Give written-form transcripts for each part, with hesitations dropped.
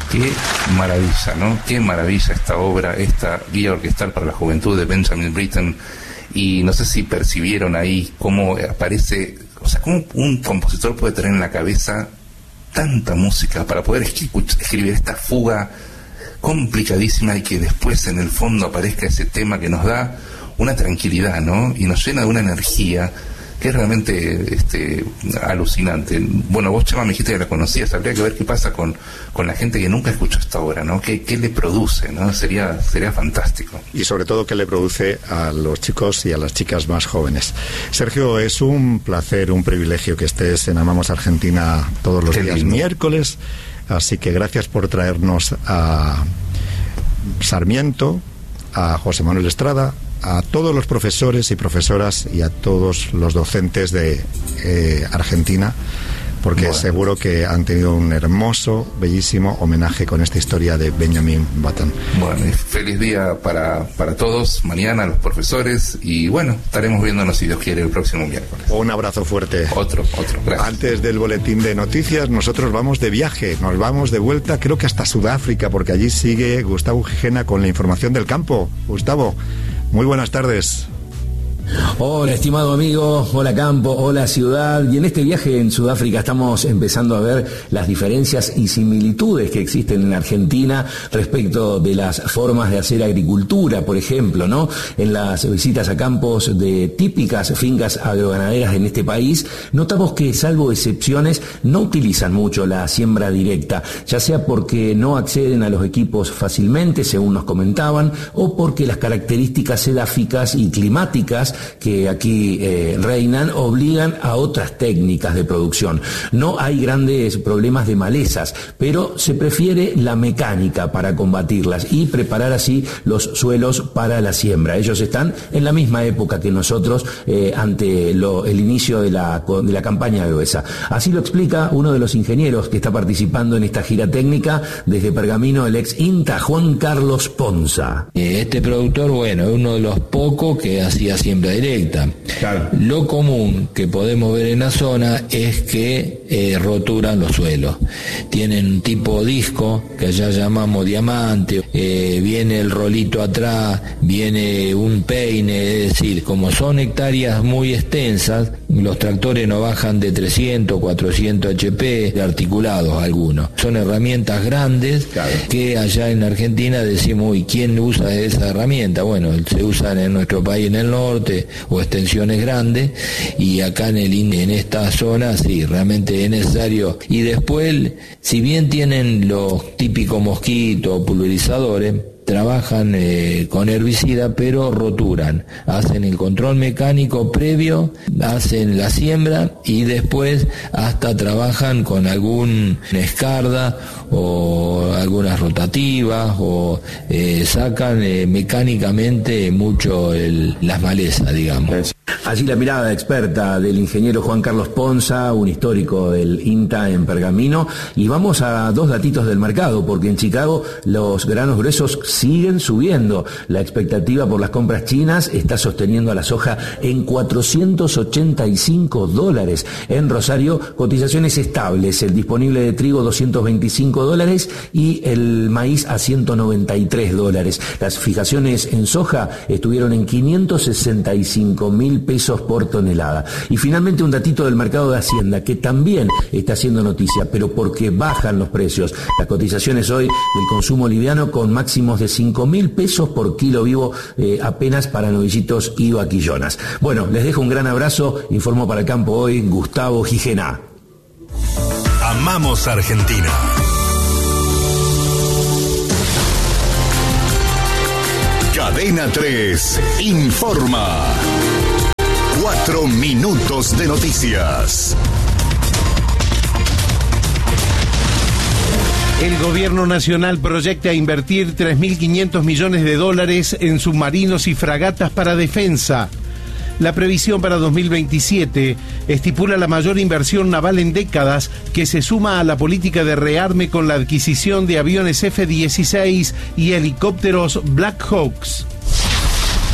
Qué maravilla, ¿no? Qué maravilla esta obra, esta guía orquestal para la juventud de Benjamin Britten. Y no sé si percibieron ahí cómo aparece, o sea, cómo un compositor puede tener en la cabeza tanta música para poder escribir esta fuga complicadísima y que después en el fondo aparezca ese tema que nos da una tranquilidad, ¿no? Y nos llena de una energía que es realmente alucinante. Bueno, vos, Chema, me dijiste que la conocías, habría que ver qué pasa con la gente que nunca escuchó esta obra, ¿no? ¿Qué le produce, ¿no? Sería fantástico. Y sobre todo, ¿qué le produce a los chicos y a las chicas más jóvenes? Sergio, es un placer, un privilegio que estés en Amamos Argentina todos los días miércoles, así que gracias por traernos a Sarmiento, a José Manuel Estrada, a todos los profesores y profesoras y a todos los docentes de Argentina, porque seguro que han tenido un hermoso, bellísimo homenaje con esta historia de Benjamin Britten. Bueno, y feliz día para todos, mañana, los profesores, y bueno, estaremos viéndonos, si Dios quiere, el próximo miércoles. Un abrazo fuerte. Otro, gracias. Antes del boletín de noticias, nosotros vamos de viaje, nos vamos de vuelta, creo que hasta Sudáfrica, porque allí sigue Gustavo Gijena con la información del campo. Gustavo, muy buenas tardes. Hola, estimado amigo, hola campo, hola ciudad. Y en este viaje en Sudáfrica estamos empezando a ver las diferencias y similitudes que existen en Argentina respecto de las formas de hacer agricultura, por ejemplo, ¿no? En las visitas a campos de típicas fincas agroganaderas en este país, notamos que, salvo excepciones, no utilizan mucho la siembra directa, ya sea porque no acceden a los equipos fácilmente, según nos comentaban, o porque las características edáficas y climáticas que aquí reinan obligan a otras técnicas de producción. No hay grandes problemas de malezas, pero se prefiere la mecánica para combatirlas y preparar así los suelos para la siembra. Ellos están en la misma época que nosotros ante el inicio de la campaña de Bioesa. Así lo explica uno de los ingenieros que está participando en esta gira técnica desde Pergamino, el ex INTA, Juan Carlos Ponza. Este productor, bueno, es uno de los pocos que hacía siembra directa. Claro. Lo común que podemos ver en la zona es que roturan los suelos. Tienen un tipo disco que allá llamamos diamante, viene el rolito atrás, viene un peine, es decir, como son hectáreas muy extensas, los tractores no bajan de 300, 400 HP, de articulados algunos. Son herramientas grandes, claro, que allá en Argentina decimos, ¿y quién usa esa herramienta? Bueno, se usan en nuestro país en el norte, o extensiones grandes, y acá en esta zona sí, realmente es necesario. Y después, si bien tienen los típicos mosquitos, pulverizadores, trabajan con herbicida, pero roturan, hacen el control mecánico previo, hacen la siembra y después hasta trabajan con algún escarda o algunas rotativas o sacan mecánicamente mucho las malezas, digamos. Allí la mirada experta del ingeniero Juan Carlos Ponza, un histórico del INTA en Pergamino, y vamos a dos datitos del mercado, porque en Chicago los granos gruesos siguen subiendo. La expectativa por las compras chinas está sosteniendo a la soja en $485. En Rosario, cotizaciones estables, el disponible de trigo $225 y el maíz a $193. Las fijaciones en soja estuvieron en 565.000 pesos por tonelada. Y finalmente un datito del mercado de Hacienda que también está haciendo noticia, pero porque bajan los precios. Las cotizaciones hoy del consumo liviano con máximos de 5.000 pesos por kilo vivo apenas para novillitos y vaquillonas. Bueno, les dejo un gran abrazo. Informó para el campo hoy Gustavo Gijena. Amamos Argentina. Cadena 3 informa. 4 minutos de noticias. El gobierno nacional proyecta invertir $3.500 millones en submarinos y fragatas para defensa. La previsión para 2027 estipula la mayor inversión naval en décadas, que se suma a la política de rearme con la adquisición de aviones F-16 y helicópteros Black Hawks.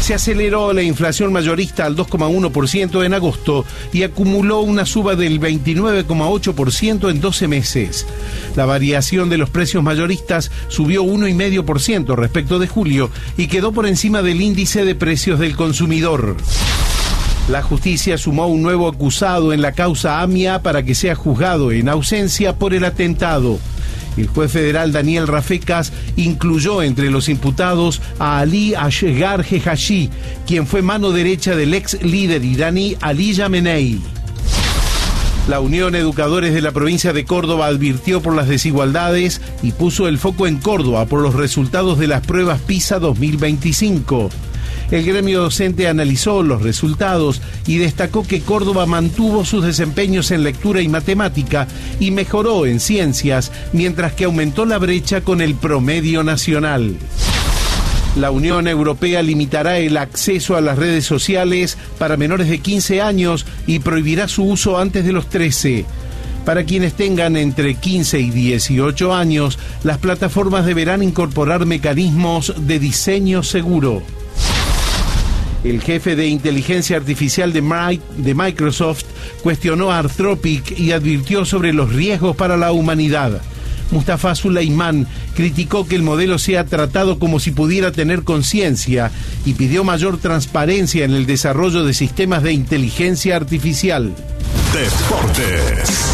Se aceleró la inflación mayorista al 2,1% en agosto y acumuló una suba del 29,8% en 12 meses. La variación de los precios mayoristas subió 1,5% respecto de julio y quedó por encima del índice de precios del consumidor. La justicia sumó un nuevo acusado en la causa AMIA para que sea juzgado en ausencia por el atentado. El juez federal Daniel Rafecas incluyó entre los imputados a Ali Asghar Jehashi, quien fue mano derecha del ex líder iraní Ali Khamenei. La Unión Educadores de la provincia de Córdoba advirtió por las desigualdades y puso el foco en Córdoba por los resultados de las pruebas PISA 2025. El gremio docente analizó los resultados y destacó que Córdoba mantuvo sus desempeños en lectura y matemática y mejoró en ciencias, mientras que aumentó la brecha con el promedio nacional. La Unión Europea limitará el acceso a las redes sociales para menores de 15 años y prohibirá su uso antes de los 13. Para quienes tengan entre 15 y 18 años, las plataformas deberán incorporar mecanismos de diseño seguro. El jefe de inteligencia artificial de Microsoft cuestionó a Anthropic y advirtió sobre los riesgos para la humanidad. Mustafa Suleyman criticó que el modelo sea tratado como si pudiera tener conciencia y pidió mayor transparencia en el desarrollo de sistemas de inteligencia artificial. Deportes.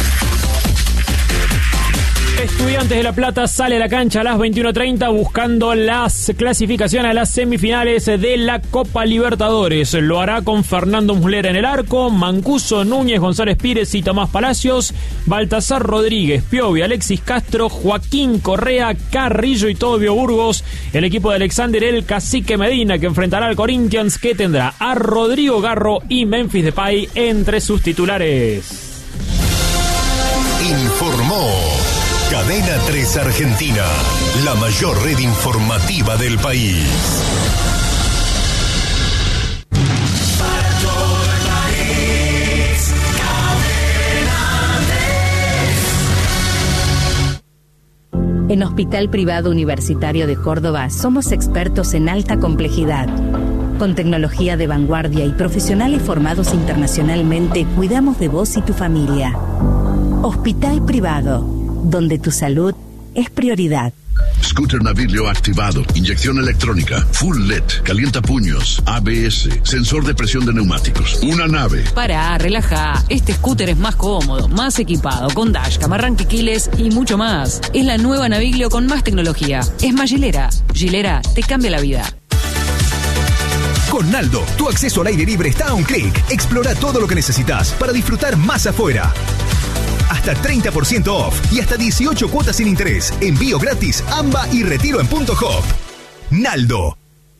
Estudiantes de La Plata sale a la cancha a las 21:30 buscando las clasificaciones a las semifinales de la Copa Libertadores. Lo hará con Fernando Muslera en el arco, Mancuso, Núñez, González Pires y Tomás Palacios, Baltasar Rodríguez, Piovi, Alexis Castro, Joaquín Correa, Carrillo y Tobio Burgos. El equipo de Alexander El Cacique Medina, que enfrentará al Corinthians, que tendrá a Rodrigo Garro y Memphis Depay entre sus titulares. Informó Cadena 3 Argentina, la mayor red informativa del país. Para todo el país, Cadena 3. En Hospital Privado Universitario de Córdoba somos expertos en alta complejidad. Con tecnología de vanguardia y profesionales formados internacionalmente, cuidamos de vos y tu familia. Hospital Privado, donde tu salud es prioridad. Scooter Navilio activado, inyección electrónica, full LED, calienta puños, ABS, sensor de presión de neumáticos, una nave. Pará, relajá, este scooter es más cómodo, más equipado, con dashcam, arranquequiles y mucho más. Es la nueva Naviglio con más tecnología. Es más Gilera. Gilera te cambia la vida. Con Naldo, tu acceso al aire libre está a un clic. Explora todo lo que necesitas para disfrutar más afuera. Hasta 30% off y hasta 18 cuotas sin interés. Envío gratis, AMBA y retiro en Punto Hop. Naldo.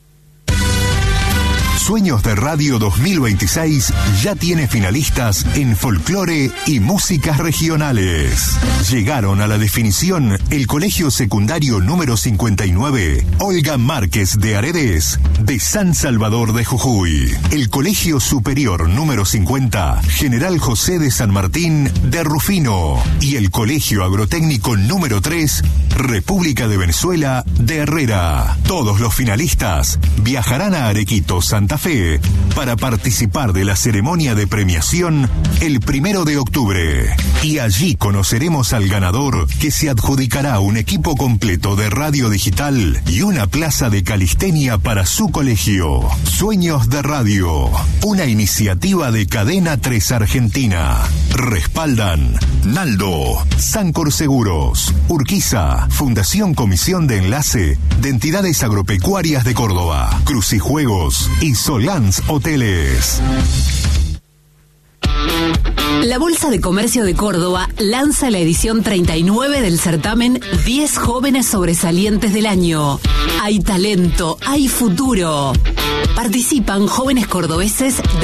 Sueños de Radio 2026 ya tiene finalistas en folclore y músicas regionales. Llegaron a la definición el Colegio Secundario número 59, Olga Márquez de Aredes, de San Salvador de Jujuy. El Colegio Superior número 50, General José de San Martín de Rufino. Y el Colegio Agrotécnico número 3, República de Venezuela de Herrera. Todos los finalistas viajarán a Arequito, Santa Fe, para participar de la ceremonia de premiación el 1 de octubre. Y allí conoceremos al ganador, que se adjudicará un equipo completo de radio digital y una plaza de calistenia para su colegio. Sueños de Radio, una iniciativa de Cadena 3 Argentina. Respaldan Naldo, Sancor Seguros, Urquiza, Fundación Comisión de Enlace de Entidades Agropecuarias de Córdoba, Crucijuegos y Solans Hoteles. La Bolsa de Comercio de Córdoba lanza la edición 39 del certamen 10 jóvenes sobresalientes del año. Hay talento, hay futuro. Participan jóvenes cordobeses de